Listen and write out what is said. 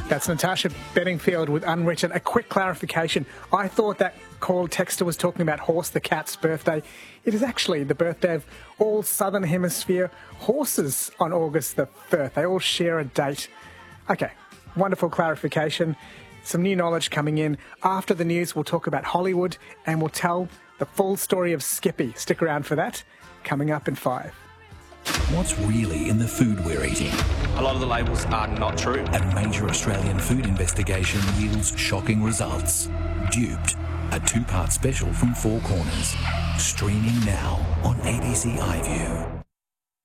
That's Natasha Bedingfield with Unwritten. A quick clarification. I thought that call texter was talking about Horse the cat's birthday. It is actually the birthday of all Southern Hemisphere horses on August the 3rd. They all share a date. Okay, wonderful clarification. Some new knowledge coming in. After the news, we'll talk about Hollywood and we'll tell the full story of Skippy. Stick around for that. Coming up in 5. What's really in the food we're eating? A lot of the labels are not true. A major Australian food investigation yields shocking results. Duped, a 2-part special from Four Corners. Streaming now on ABC iView.